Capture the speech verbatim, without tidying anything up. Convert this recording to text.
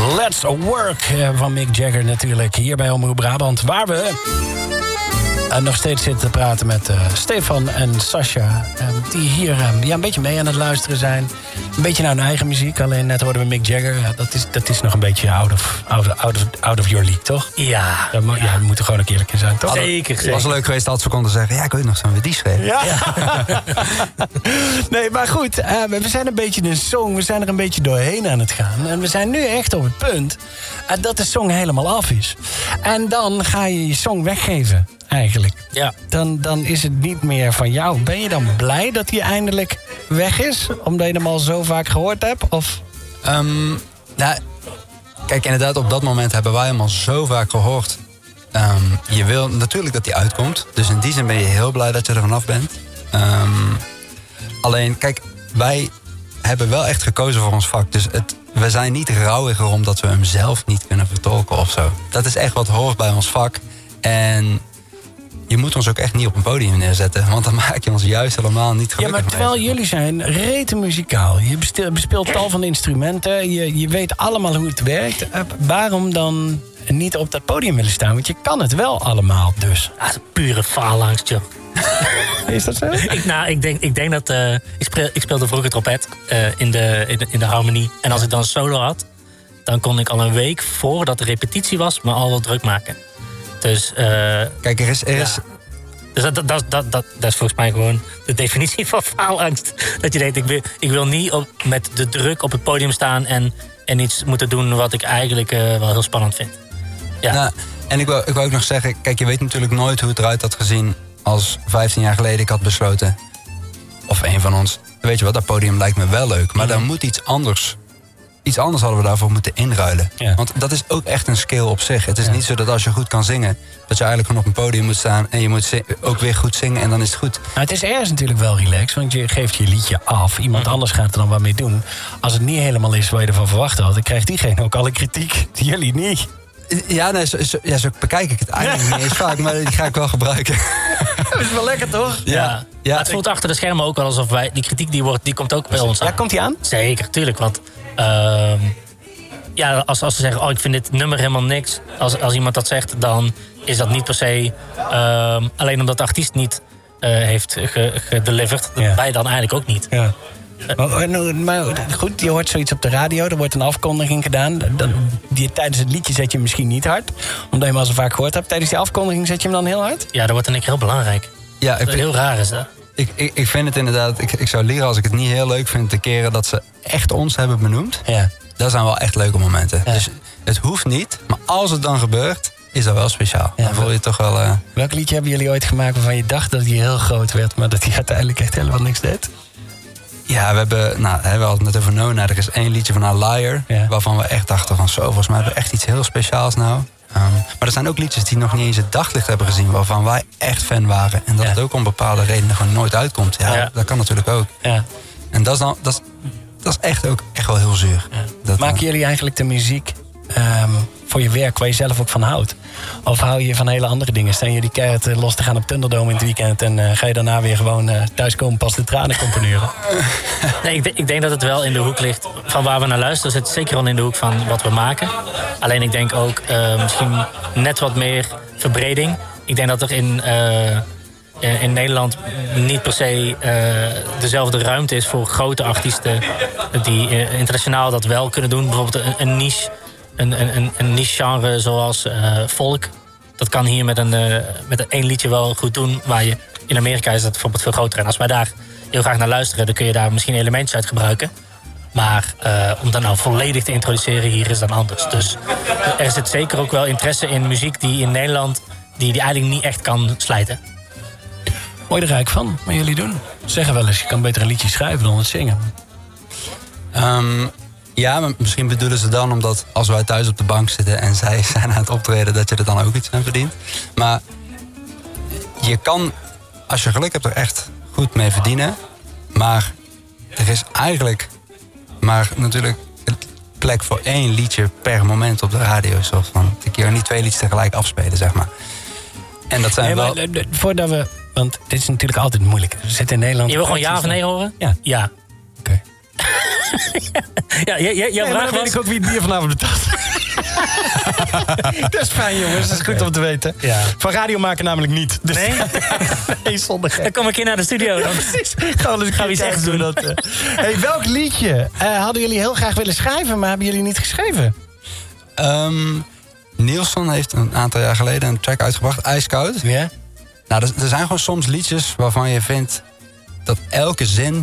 Let's Work van Mick Jagger natuurlijk. Hier bij Omroep Brabant. Waar we uh, nog steeds zitten te praten met uh, Stefan en Sascha. Uh, die hier uh, ja, een beetje mee aan het luisteren zijn. Een beetje naar hun eigen muziek. Alleen net hoorden we Mick Jagger. Ja, dat, is, dat is nog een beetje out of, out, of, out, of, out of your league, toch? Ja. Ja, maar, ja, we moeten gewoon ook eerlijk in zijn, toch? Zeker. Het was leuk geweest als we konden zeggen... ja, ik weet nog zo'n we die schreef. Ja. Ja. Nee, maar goed. Uh, we zijn een beetje een song. We zijn er een beetje doorheen aan het gaan. En we zijn nu echt op het punt... Uh, dat de song helemaal af is. En dan ga je je song weggeven, eigenlijk. Ja. Dan, dan is het niet meer van jou. Ben je dan blij dat hij eindelijk weg is? Omdat je hem al zo vaak gehoord hebt? Of... Um, nou, kijk, inderdaad, op dat moment hebben wij hem al zo vaak gehoord. Um, je wil natuurlijk dat hij uitkomt. Dus in die zin ben je heel blij dat je er vanaf bent. Um, alleen, kijk, wij hebben wel echt gekozen voor ons vak. Dus het, we zijn niet rouwiger omdat we hem zelf niet kunnen vertolken of zo. Dat is echt wat hoort bij ons vak. En je moet ons ook echt niet op een podium neerzetten. Want dan maak je ons juist helemaal niet gelukkig. Ja, maar terwijl mee. jullie zijn rete muzikaal. Je bespeelt, bespeelt tal van instrumenten. Je, je weet allemaal hoe het werkt. Uh, waarom dan niet op dat podium willen staan? Want je kan het wel allemaal, dus. Ja, pure faalangst, joh. Is dat zo? ik, nou, ik, denk, ik denk dat... Uh, ik, speel, ik speelde vroeger trompet uh, in, de, in, de, in de harmonie. En als ik dan een solo had... dan kon ik al een week voordat de repetitie was... me al wat druk maken. Dus... Uh, Kijk, er is... Er is... Ja. Dus dat, dat, dat, dat, dat is volgens mij gewoon de definitie van faalangst. Dat je denkt, ik wil, ik wil niet op, met de druk op het podium staan... en, en iets moeten doen wat ik eigenlijk uh, wel heel spannend vind. Ja. Nou, en ik wil, ik wil ook nog zeggen... Kijk, je weet natuurlijk nooit hoe het eruit had gezien... als vijftien jaar geleden ik had besloten... of een van ons... weet je wat, dat podium lijkt me wel leuk... maar mm-hmm. dan moet iets anders... Iets anders hadden we daarvoor moeten inruilen. Ja. Want dat is ook echt een skill op zich. Het is ja. niet zo dat als je goed kan zingen... dat je eigenlijk gewoon op een podium moet staan... en je moet zing, ook weer goed zingen en dan is het goed. Nou, het is ergens natuurlijk wel relaxed... want je geeft je liedje af. Iemand mm-hmm. anders gaat er dan wat mee doen. Als het niet helemaal is wat je ervan verwacht had... dan krijgt diegene ook alle kritiek. Jullie niet. Ja, nee, zo, zo, ja, zo bekijk ik het eigenlijk ja. niet eens vaak... maar die ga ik wel gebruiken. Dat is wel lekker, toch? Ja. ja. ja het voelt achter de schermen ook wel alsof wij... die kritiek die, wordt, die komt ook bij ons aan. Ja, komt die aan? Zeker, tuurlijk, want... Uh, ja, als, als ze zeggen, oh, ik vind dit nummer helemaal niks. Als, als iemand dat zegt, dan is dat niet per se... Uh, alleen omdat de artiest niet uh, heeft gedeliverd. Ja. Wij dan eigenlijk ook niet. Ja. Maar, maar goed, je hoort zoiets op de radio. Er wordt een afkondiging gedaan. Dan, die, tijdens het liedje zet je hem misschien niet hard. Omdat je hem al zo vaak gehoord hebt. Tijdens die afkondiging zet je hem dan heel hard? Ja, dat wordt dan ik heel belangrijk. Ja, ik vind, heel raar is dat. Ik, ik, ik vind het inderdaad... Ik, ik zou leren als ik het niet heel leuk vind... te keren dat ze echt ons hebben benoemd. Ja. Dat zijn wel echt leuke momenten. Ja. Dus het hoeft niet. Maar als het dan gebeurt, is dat wel speciaal. Ja, dan voel je toch wel... Uh... Welk liedje hebben jullie ooit gemaakt waarvan je dacht dat hij heel groot werd... maar dat hij uiteindelijk echt helemaal niks deed? Ja, we hebben... Nou, we hadden het net over Nona. Er is één liedje van haar Liar. Ja. Waarvan we echt dachten van... zo, volgens mij hebben we echt iets heel speciaals nou. Um, maar er zijn ook liedjes die nog niet eens het daglicht hebben gezien... waarvan wij echt fan waren. En dat ja. het ook om bepaalde redenen gewoon nooit uitkomt. Ja, ja. Dat kan natuurlijk ook. Ja. En dat is, dan, dat, is, dat is echt ook echt wel heel zuur. Ja. Dat, Maken jullie eigenlijk de muziek um, voor je werk waar je zelf ook van houdt? Of hou je van hele andere dingen? Staan jullie keihard los te gaan op Thunderdome in het weekend... en uh, ga je daarna weer gewoon uh, thuiskomen pas de tranen componeren? Nee, ik, ik denk dat het wel in de hoek ligt van waar we naar luisteren. Zit zeker wel in de hoek van wat we maken. Alleen ik denk ook uh, misschien net wat meer verbreding. Ik denk dat er in... Uh, in Nederland niet per se uh, dezelfde ruimte is voor grote artiesten die uh, internationaal dat wel kunnen doen. Bijvoorbeeld een, een niche, een, een, een niche genre zoals uh, folk. Dat kan hier met een, uh, met een één liedje wel goed doen. Waar je, in Amerika is dat bijvoorbeeld veel groter. En als wij daar heel graag naar luisteren, dan kun je daar misschien elementjes uit gebruiken. Maar uh, om dat nou volledig te introduceren, hier is dat anders. Dus er zit zeker ook wel interesse in muziek die in Nederland die, die eigenlijk niet echt kan slijten. Word je er rijk van, wat jullie doen? Zeggen wel eens, je kan beter een liedje schrijven dan het zingen. Um, ja, maar misschien bedoelen ze dan omdat als wij thuis op de bank zitten... en zij zijn aan het optreden, dat je er dan ook iets aan verdient. Maar je kan, als je geluk hebt, er echt goed mee verdienen. Maar er is eigenlijk maar natuurlijk plek voor één liedje per moment op de radio. Zoals van, ik kan niet twee liedjes tegelijk afspelen, zeg maar. En dat zijn nee, wel... Maar, voordat we... Want dit is natuurlijk altijd moeilijk. We zitten in Nederland... Je wil gewoon ja of nee horen? Ja. Ja. Oké. Okay. ja, ja, ja, ja, ja, dan weet ik ook wie het bier vanavond betaalt. Dat is fijn, jongens. Dat is goed om te weten. Ja. Van radio maken namelijk niet. Dus Nee? nee, zonder gek. Dan kom ik in naar de studio. Dan. Precies. Gaan we eens Gaan we iets echt doen. Dat, uh. Hey, welk liedje uh, hadden jullie heel graag willen schrijven, maar hebben jullie niet geschreven? Um, Nielsen heeft een aantal jaar geleden een track uitgebracht, IJskoud. Ja. Nou, er, er zijn gewoon soms liedjes waarvan je vindt dat elke zin